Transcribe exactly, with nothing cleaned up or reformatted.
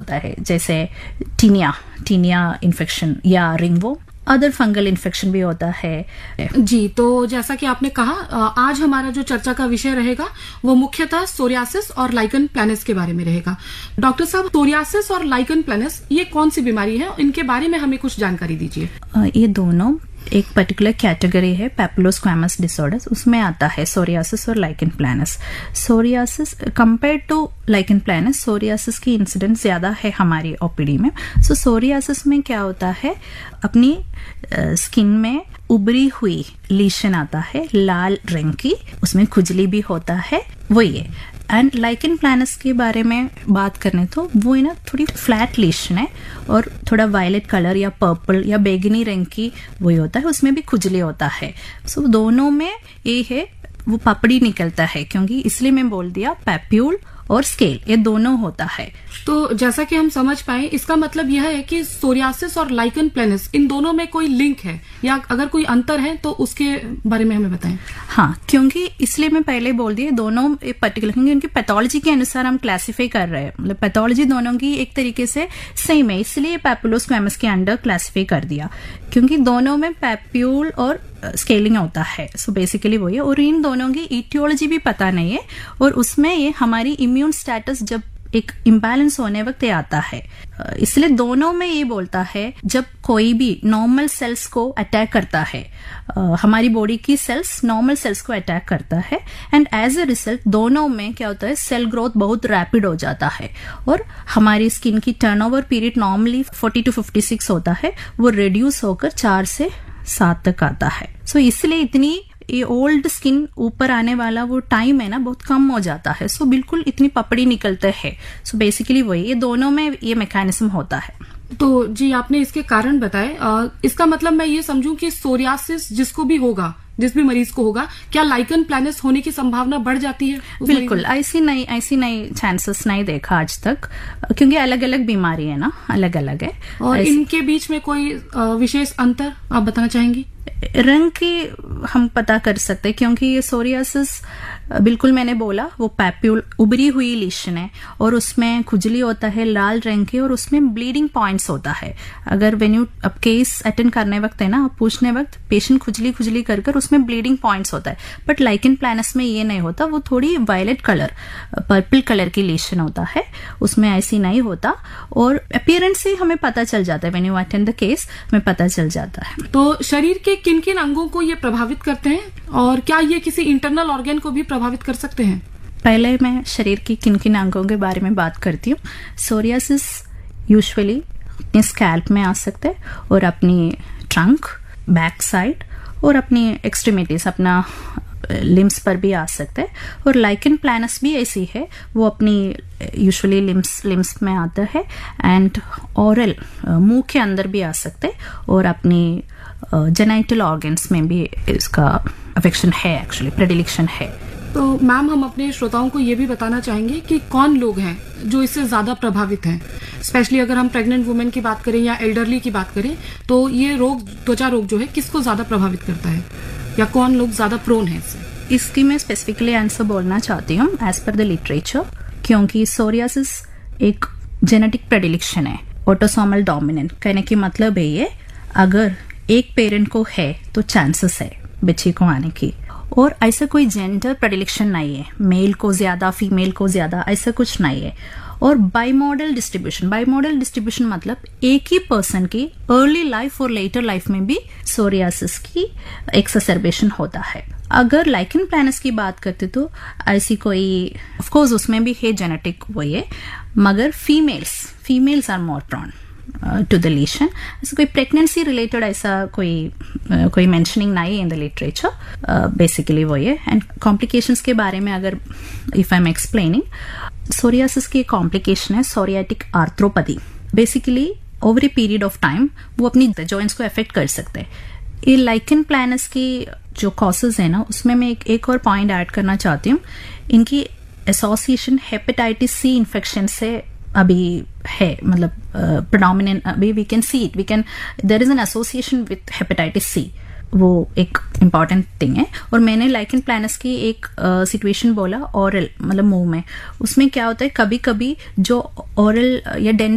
होता है, जैसे टीनिया टीनिया इन्फेक्शन या रिंगवॉर्म, अदर फंगल इन्फेक्शन भी होता है। जी, तो जैसा कि आपने कहा, आज हमारा जो चर्चा का विषय रहेगा वो मुख्यतः सोरियासिस और लाइकन प्लैनस के बारे में रहेगा। डॉक्टर साहब, सोरियासिस और लाइकन प्लैनस ये कौन सी बीमारी है, इनके बारे में हमें कुछ जानकारी दीजिए। ये दोनों एक पर्टिकुलर कैटेगरी है पैपुलोस्क्वामस डिसऑर्डर्स, उसमें आता है सोरियासिस और lichen planus. Psoriasis compare to lichen planus, psoriasis की इंसिडेंस ज्यादा है हमारी ओपीडी में। सो so, सोरियासिस में क्या होता है, अपनी स्किन में उभरी हुई लीशन आता है लाल रंग की, उसमें खुजली भी होता है, वो ये। एंड लाइकन प्लैनस के बारे में बात करें तो वो है ना थोड़ी फ्लैट लीशन है और थोड़ा वायलेट कलर या पर्पल या बैगनी रंग की वही होता है, उसमें भी खुजली होता है। सो so, दोनों में ये है वो पपड़ी निकलता है, क्योंकि इसलिए मैं बोल दिया पैप्यूल और स्केल ये दोनों होता है। तो जैसा कि हम समझ पाए, इसका मतलब यह है कि सोरियासिस और लाइकन प्लैनस इन दोनों में कोई लिंक है, या अगर कोई अंतर है तो उसके बारे में हमें बताएं। हाँ, क्योंकि इसलिए मैं पहले बोल दिया दोनों पर्टिकुलर, क्योंकि उनकी पैथोलॉजी के अनुसार हम क्लासिफाई कर रहे हैं, मतलब पैथोलॉजी दोनों की एक तरीके से सेम है, इसलिए पैपुलोस्क्वामस के अंडर क्लासिफाई कर दिया, क्योंकि दोनों में पैप्यूल और स्केलिंग होता है। सो बेसिकली वो है, और इन दोनों की इटियोलॉजी भी पता नहीं है, और उसमें ये हमारी इम्यून स्टेटस जब एक इम्बैलेंस होने वक्त ये आता है, इसलिए दोनों में ये बोलता है जब कोई भी नॉर्मल सेल्स को अटैक करता है, हमारी बॉडी की सेल्स नॉर्मल सेल्स को अटैक करता है, एंड एज ए रिजल्ट दोनों में क्या होता है, सेल ग्रोथ बहुत रैपिड हो जाता है, और हमारी स्किन की turnover period normally forty two fifty six होता है, वो रिड्यूस होकर चार से सात तक आता है। सो so, इसलिए इतनी ये ओल्ड स्किन ऊपर आने वाला वो टाइम है ना बहुत कम हो जाता है। सो so, बिल्कुल इतनी पपड़ी निकलते हैं। सो so, बेसिकली वही, ये दोनों में ये मैकेनिज्म होता है। तो जी, आपने इसके कारण बताए, इसका मतलब मैं ये समझूं कि सोरियासिस जिसको भी होगा, जिस भी मरीज को होगा, क्या लाइकन प्लैनस होने की संभावना बढ़ जाती है? बिल्कुल, ऐसी नहीं ऐसी नहीं चांसेस नहीं देखा आज तक, क्योंकि अलग अलग बीमारी है ना, अलग अलग है। और इनके बीच में कोई विशेष अंतर आप बताना चाहेंगी? रंग की हम पता कर सकते हैं, क्योंकि ये सोरियासिस बिल्कुल मैंने बोला वो पैप्यूल उभरी हुई लीशन है, और उसमें खुजली होता है लाल रंग की, और उसमें ब्लीडिंग पॉइंट्स होता है। अगर वेन यू अब केस अटेंड करने वक्त है ना, आप पूछने वक्त पेशेंट खुजली खुजली कर कर उसमें ब्लीडिंग पॉइंट्स होता है, बट लाइकन प्लैनस में ये नहीं होता, वो थोड़ी वायलेट कलर पर्पल कलर की लीशन होता है, उसमें ऐसी नहीं होता, और अपीयरेंस से हमें पता चल जाता है, when you attend the case हमें पता चल जाता है। तो शरीर के किन किन अंगों को ये प्रभावित करते हैं, और क्या ये किसी इंटरनल ऑर्गन को भी प्रभावित कर सकते हैं? पहले मैं शरीर की किन किन अंगों के बारे में बात करती हूँ। सोरियासिस यूजुअली अपने स्कैल्प में आ सकते हैं, और अपनी ट्रंक, बैक साइड, और अपनी एक्सट्रीमिटीज, अपना लिम्स पर भी आ सकते हैं। और लाइकन प्लैनस भी ऐसी है, वो अपनी यूजुअली लिम्स लिम्स में आता है, एंड ओरल मुंह के अंदर भी आ सकते हैं, और अपनी जेनाइटल ऑर्गन्स में भी इसका अफेक्शन है, एक्चुअली प्रेडिलेक्शन है। तो मैम, हम अपने श्रोताओं को ये भी बताना चाहेंगे कि कौन लोग हैं जो इससे ज्यादा प्रभावित हैं, स्पेशली अगर हम प्रेग्नेंट वुमेन की बात करें या एल्डरली की बात करें, तो ये रोग, त्वचा रोग जो है, किसको ज्यादा प्रभावित करता है, या कौन लोग ज्यादा प्रोन है इससे? इसकी मैं स्पेसिफिकली आंसर बोलना चाहती हूँ एज पर द लिटरेचर, क्योंकि सोरियासिस एक जेनेटिक प्रेडिलेक्शन है, ऑटोसोमल डोमिनेंट। कहने की मतलब है ये, अगर एक पेरेंट को है तो चांसेस है बच्चे को आने की, और ऐसा कोई जेंडर प्रेडिलेक्शन नहीं है, मेल को ज्यादा फीमेल को ज्यादा, ऐसा कुछ नहीं है। और बाइमोडल डिस्ट्रीब्यूशन, बाइमोडल डिस्ट्रीब्यूशन मतलब एक ही पर्सन की अर्ली लाइफ और लेटर लाइफ में भी सोरियासिस की एक्सरबेशन होता है। अगर लाइकन प्लैनस की बात करते तो ऐसी कोई, ऑफ कोर्स उसमें भी है जेनेटिक वही है, मगर females females are more prone to the लीशन। ऐसा कोई प्रेगनेंसी रिलेटेड ऐसा कोई uh, कोई मेंशनिंग नहीं है इन द लिटरेचर, बेसिकली वही है। एंड कॉम्प्लिकेशंस के बारे में अगर if I am explaining, psoriasis की कॉम्प्लिकेशन है psoriatic arthropathy. Basically over a period of time वो अपनी जॉइंट्स को अफेक्ट कर सकते हैं। ये लाइकन प्लैनस की जो कॉसेज है ना, उसमें मैं एक, एक और पॉइंट ऐड करना चाहती हूँ। इनकी एसोसिएशन हेपेटाइटिस सी इन्फेक्शन से अभी है, मतलब प्रेडोमिनेंट अभी we can see it, we can there is an association with hepatitis C, वो एक इम्पॉर्टेंट थिंग है। और मैंने लाइकन प्लैनस की एक सिचुएशन uh, बोला, ओरल मतलब मुंह में, उसमें क्या होता है कभी कभी जो ओरल या